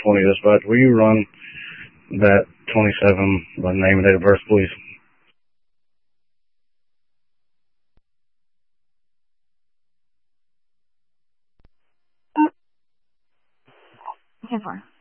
20 dispatch. Will you run that 27 by name and date of birth, please? Okay, 4.